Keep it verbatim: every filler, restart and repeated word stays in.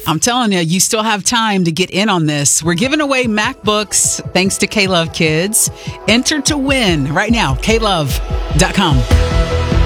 I'm telling you, you still have time to get in on this. We're giving away MacBooks thanks to K-Love Kids. Enter to win right now, K love dot com.